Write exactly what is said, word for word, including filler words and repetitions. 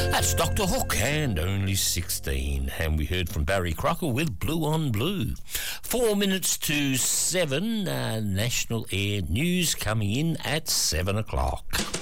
That's Doctor Hook and Only sixteen. And we heard from Barry Crocker with Blue on Blue. Four minutes to seven. Uh, National Air News coming in at seven o'clock.